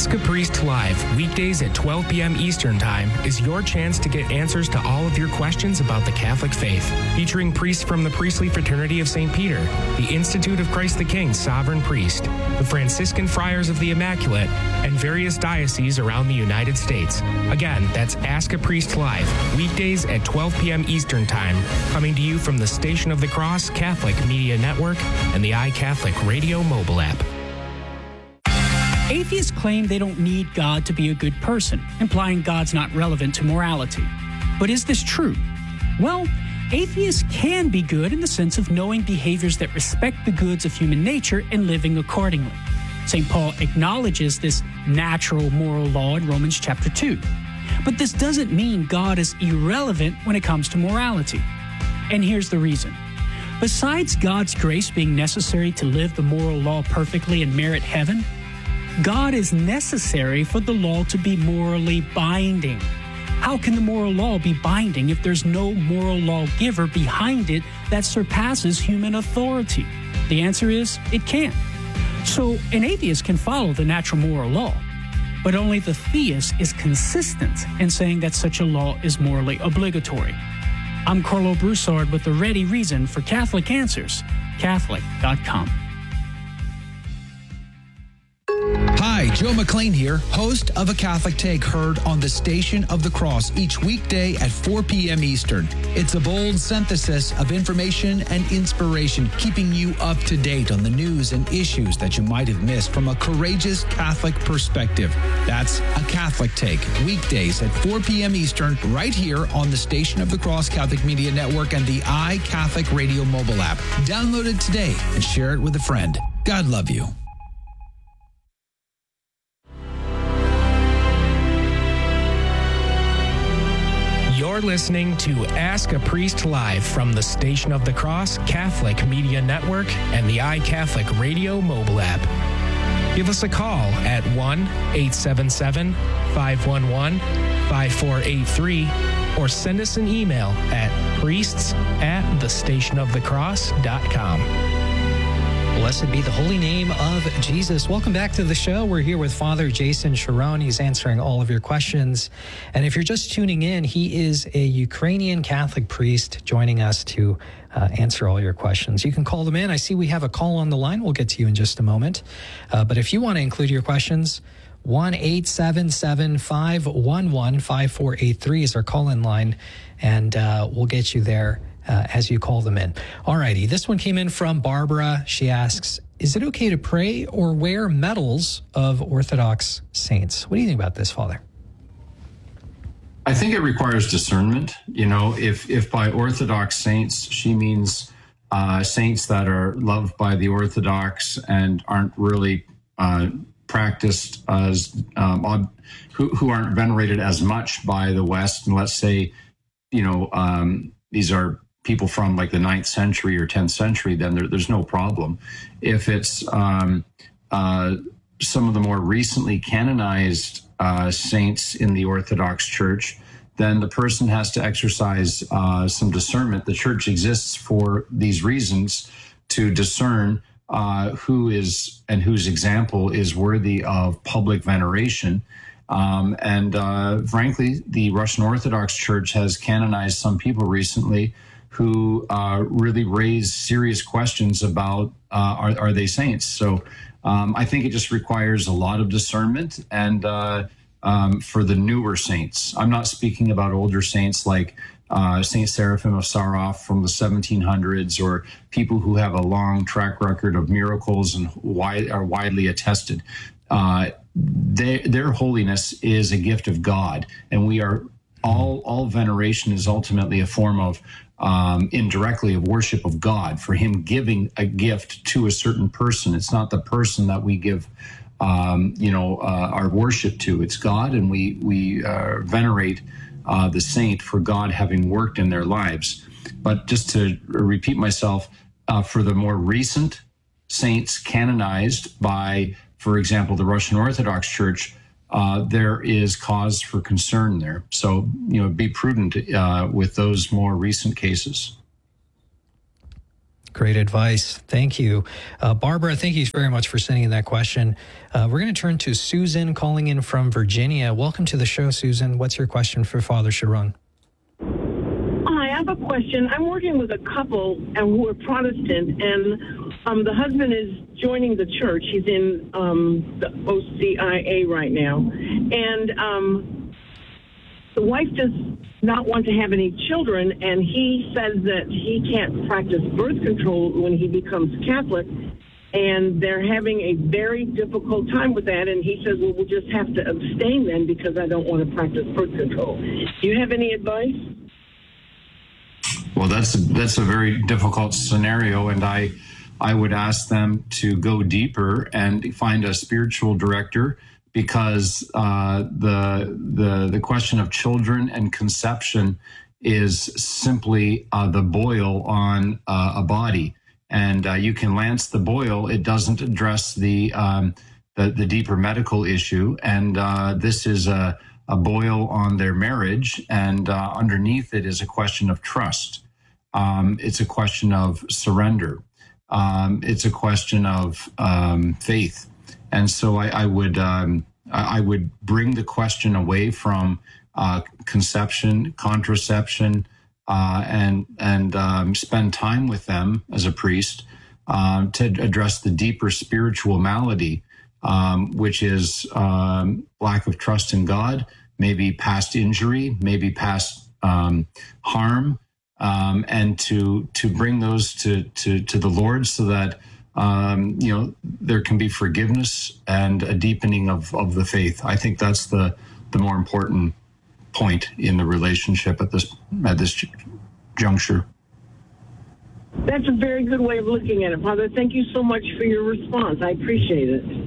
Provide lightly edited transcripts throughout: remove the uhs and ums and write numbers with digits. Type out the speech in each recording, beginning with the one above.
Ask a Priest Live, weekdays at 12 p.m. Eastern Time, is your chance to get answers to all of your questions about the Catholic faith. Featuring priests from the Priestly Fraternity of St. Peter, the Institute of Christ the King Sovereign Priest, the Franciscan Friars of the Immaculate, and various dioceses around the United States. Again, that's Ask a Priest Live, weekdays at 12 p.m. Eastern Time, coming to you from the Station of the Cross Catholic Media Network and the iCatholic Radio mobile app. Atheists claim they don't need God to be a good person, implying God's not relevant to morality. But is this true? Well, atheists can be good in the sense of knowing behaviors that respect the goods of human nature and living accordingly. St. Paul acknowledges this natural moral law in Romans chapter 2. But this doesn't mean God is irrelevant when it comes to morality. And here's the reason. Besides God's grace being necessary to live the moral law perfectly and merit heaven, God is necessary for the law to be morally binding. How can the moral law be binding if there's no moral lawgiver behind it that surpasses human authority? The answer is, it can't. So an atheist can follow the natural moral law, but only the theist is consistent in saying that such a law is morally obligatory. I'm Carlo Broussard with the ready reason for Catholic Answers, Catholic.com. Hi, Joe McLean here, host of A Catholic Take, heard on the Station of the Cross each weekday at 4 p.m. Eastern. It's a bold synthesis of information and inspiration, keeping you up to date on the news and issues that you might have missed from a courageous Catholic perspective. That's A Catholic Take, weekdays at 4 p.m. Eastern, right here on the Station of the Cross Catholic Media Network and the iCatholic Radio mobile app. Download it today and share it with a friend. God love you. You're listening to Ask a Priest Live from the Station of the Cross Catholic Media Network and the iCatholic Radio mobile app. Give us a call at 1-877-511-5483 or send us an email at priests@thestationofthecross.com. Blessed be the holy name of Jesus. Welcome back to the show. We're here with Father Jason Sharon. He's answering all of your questions. And if you're just tuning in, he is a Ukrainian Catholic priest joining us to answer all your questions. You can call them in. I see we have a call on the line. We'll get to you in just a moment. But if you want to include your questions, 1-877-511-5483 is our call-in line, and we'll get you there as you call them in. Alrighty, this one came in from Barbara. She asks, is it okay to pray or wear medals of Orthodox saints? What do you think about this, Father? I think it requires discernment. You know, if by Orthodox saints, she means saints that are loved by the Orthodox and aren't really practiced as, who aren't venerated as much by the West. And let's say, you know, these are people from like the 9th century or 10th century, then there's no problem. If it's some of the more recently canonized saints in the Orthodox Church, then the person has to exercise some discernment. The Church exists for these reasons, to discern who is and whose example is worthy of public veneration. Frankly, the Russian Orthodox Church has canonized some people recently who really raise serious questions about are they saints? So I think it just requires a lot of discernment. And for the newer saints, I'm not speaking about older saints like Saint Seraphim of Sarov from the 1700s, or people who have a long track record of miracles and are widely attested. Their holiness is a gift of God, and we are all veneration is ultimately a form of indirectly of worship of God, for him giving a gift to a certain person. It's not the person that we give our worship to. It's God, and we venerate the saint for God having worked in their lives. But just to repeat myself, for the more recent saints canonized by, for example, the Russian Orthodox Church, there is cause for concern there. So, be prudent with those more recent cases. Great advice. Thank you. Barbara, thank you very much for sending in that question. We're going to turn to Susan calling in from Virginia. Welcome to the show, Susan. What's your question for Father Sharon? Hi, I have a question. I'm working with a couple who are Protestant, and the husband is joining the church. He's in the OCIA right now. And the wife does not want to have any children, and he says that he can't practice birth control when he becomes Catholic, and they're having a very difficult time with that, and he says, well, we'll just have to abstain then because I don't want to practice birth control. Do you have any advice? Well, that's a very difficult scenario, and I would ask them to go deeper and find a spiritual director, because the question of children and conception is simply the boil on a body, and you can lance the boil. It doesn't address the deeper medical issue, and this is a boil on their marriage, and underneath it is a question of trust. It's a question of surrender. It's a question of faith. And so I would bring the question away from conception, contraception, and spend time with them as a priest to address the deeper spiritual malady, which is lack of trust in God, maybe past injury, maybe past harm, and to bring those to the Lord so that there can be forgiveness and a deepening of the faith. I think that's the more important point in the relationship at this juncture. That's a very good way of looking at it, Father. Thank you so much for your response. I appreciate it.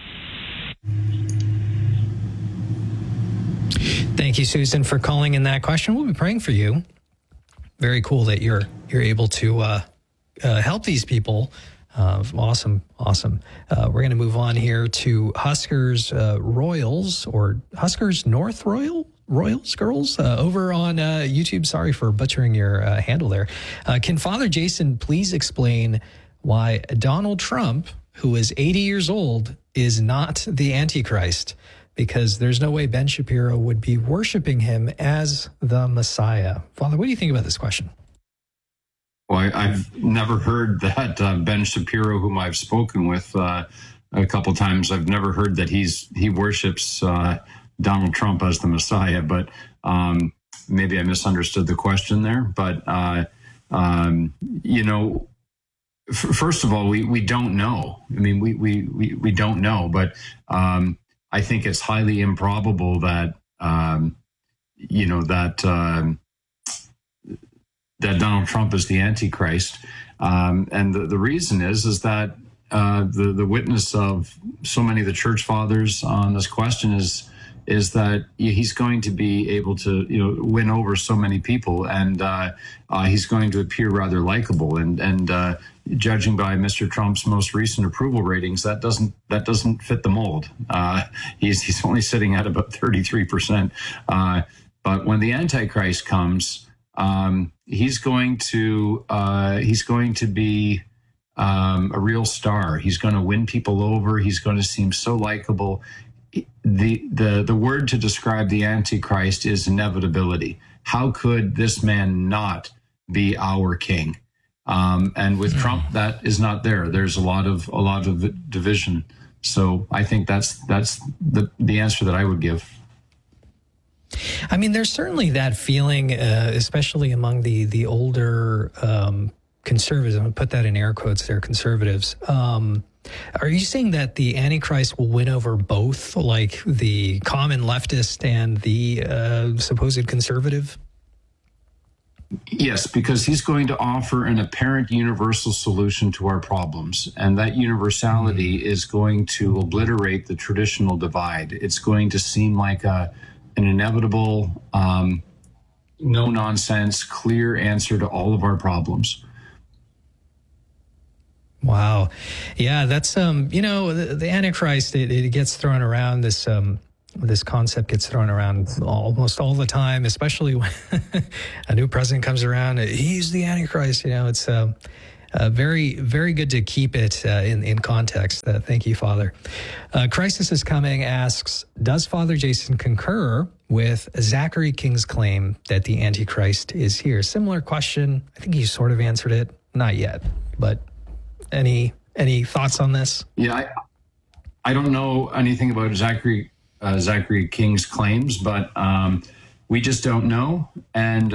Thank you, Susan, for calling in that question. We'll be praying for you. Very cool that you're able to help these people. Awesome. We're going to move on here to Huskers Royals, or Huskers North Royals girls over on YouTube. Sorry for butchering your handle there. Can Father Jason please explain why Donald Trump, who is 80 years old, is not the Antichrist? Because there's no way Ben Shapiro would be worshiping him as the Messiah. Father, what do you think about this question? Well, I've never heard that Ben Shapiro, whom I've spoken with a couple times, I've never heard that he worships Donald Trump as the Messiah. But maybe I misunderstood the question there. But first of all, we don't know. I mean, we don't know. But I think it's highly improbable that that Donald Trump is the Antichrist, and the reason is that the witness of so many of the church fathers on this question is that he's going to be able to win over so many people, and he's going to appear rather likable, and judging by Mr. Trump's most recent approval ratings, that doesn't fit the mold. He's only sitting at about 33%. But when the Antichrist comes, he's going to be a real star. He's going to win people over. He's going to seem so likable. The word to describe the Antichrist is inevitability. How could this man not be our king? And with Trump, that is not there. There's a lot of division. So I think that's the answer that I would give. I mean, there's certainly that feeling, especially among the older conservatives. I'm going to put that in air quotes there, conservatives. Are you saying that the Antichrist will win over both, like the common leftist and the supposed conservative? Yes, because he's going to offer an apparent universal solution to our problems. And that universality is going to obliterate the traditional divide. It's going to seem like an inevitable, no-nonsense, clear answer to all of our problems. Wow. Yeah, that's, the Antichrist, it gets thrown around, this concept gets thrown around almost all the time, especially when a new president comes around. He's the Antichrist. It's Very, very good to keep it in context. Thank you, Father. Crisis is Coming asks, does Father Jason concur with Zachary King's claim that the Antichrist is here? Similar question. I think he sort of answered it. Not yet, but any thoughts on this? Yeah, I don't know anything about Zachary King's claims, but we just don't know. And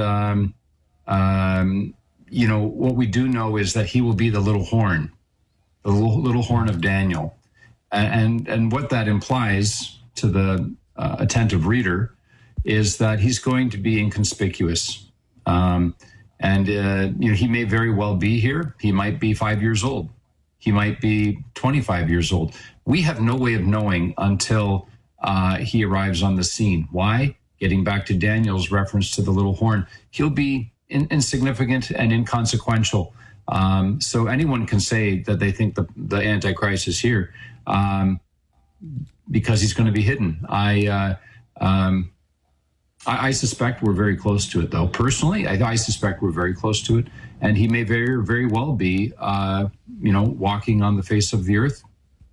what we do know is that he will be the little horn, the little horn of Daniel, and what that implies to the attentive reader is that he's going to be inconspicuous. He may very well be here. He might be 5 years old. He might be 25 years old. We have no way of knowing until he arrives on the scene. Why? Getting back to Daniel's reference to the little horn, he'll be insignificant and inconsequential. So anyone can say that they think the Antichrist is here because he's going to be hidden. I suspect we're very close to it, though. Personally, I suspect we're very close to it, and he may very, very well be, walking on the face of the earth.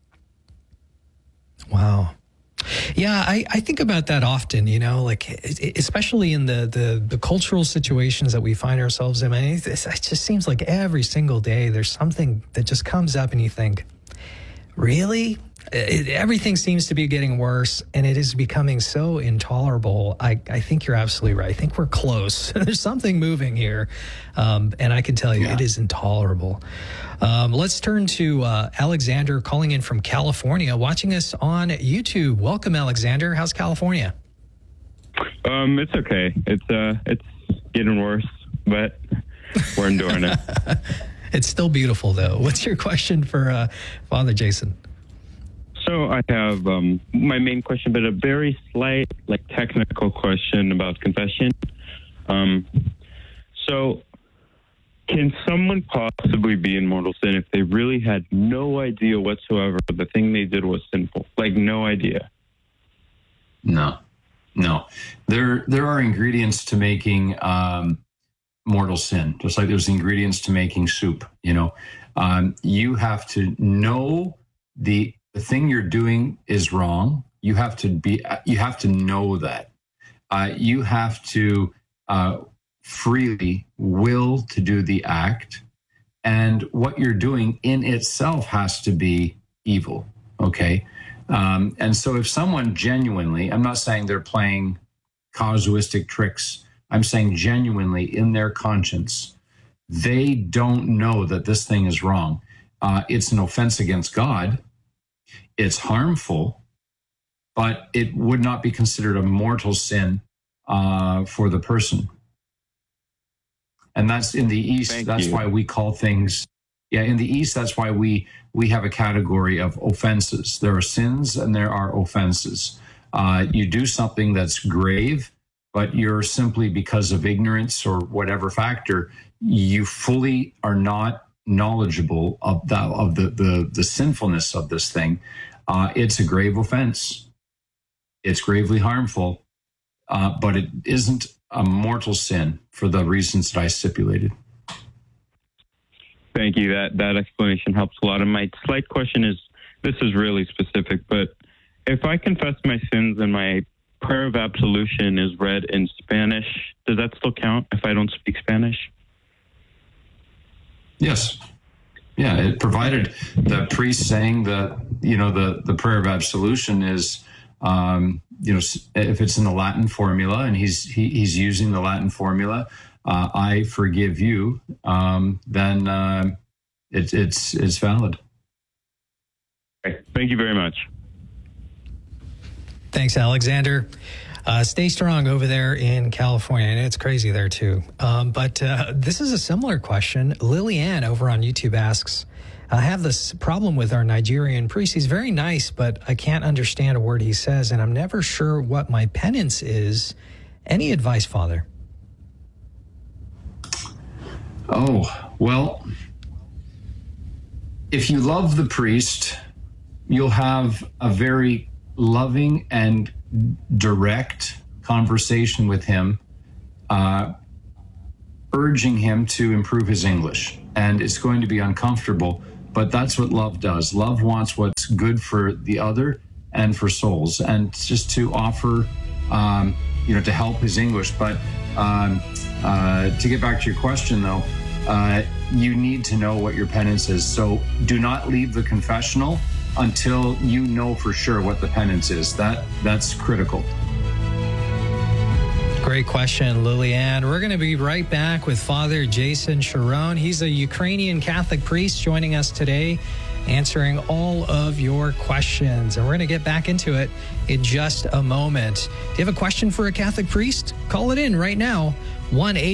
Wow. Yeah, I think about that often, like especially in the cultural situations that we find ourselves in. It just seems like every single day there's something that just comes up and you think, really? Everything seems to be getting worse, and it is becoming so intolerable. I think you're absolutely right. I think we're close. There's something moving here, and I can tell you it is intolerable. Let's turn to Alexander calling in from California, watching us on YouTube. Welcome, Alexander. How's California? It's okay. It's getting worse, but we're enduring it. It's still beautiful, though. What's your question for Father Jason? So I have my main question, but a very slight, technical question about confession. So can someone possibly be in mortal sin if they really had no idea whatsoever the thing they did was sinful? No idea. No. There are ingredients to making mortal sin, just like there's ingredients to making soup. You have to know the thing you're doing is wrong. You have to know that. You have to freely will to do the act, and what you're doing in itself has to be evil. Okay. And so if someone genuinely, I'm not saying they're playing casuistic tricks, I'm saying genuinely in their conscience, they don't know that this thing is wrong. It's an offense against God. It's harmful, but it would not be considered a mortal sin for the person. And that's in the East. That's why we call things. Yeah, in the East, that's why we have a category of offenses. There are sins and there are offenses. You do something that's grave, but you're simply because of ignorance or whatever factor, you fully are not knowledgeable of the sinfulness of this thing. It's a grave offense. It's gravely harmful, but it isn't a mortal sin for the reasons that I stipulated. Thank you. That explanation helps a lot. And my slight question is, this is really specific, but if I confess my sins and my prayer of absolution is read in Spanish, does that still count if I don't speak Spanish? Yes. Yeah, it provided the priest saying that, the prayer of absolution is, if it's in the Latin formula and he's using the Latin formula, I forgive you, then it's valid. Okay. Thank you very much. Thanks, Alexander. Stay strong over there in California. I know it's crazy there too. But this is a similar question. Lillian over on YouTube asks, I have this problem with our Nigerian priest. He's very nice, but I can't understand a word he says, and I'm never sure what my penance is. Any advice, Father? Oh, well, if you love the priest, you'll have a very loving and direct conversation with him, urging him to improve his English. and it's going to be uncomfortable. But that's what love does. Love wants what's good for the other and for souls, and just to offer, to help his English. But to get back to your question, though, you need to know what your penance is. So do not leave the confessional until you know for sure what the penance is. That's critical. Great question, Lillian. We're going to be right back with Father Jason Sharon. He's a Ukrainian Catholic priest joining us today, answering all of your questions. And we're going to get back into it in just a moment. Do you have a question for a Catholic priest? Call it in right now.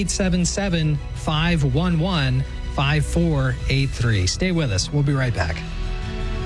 1-877-511-5483. Stay with us. We'll be right back.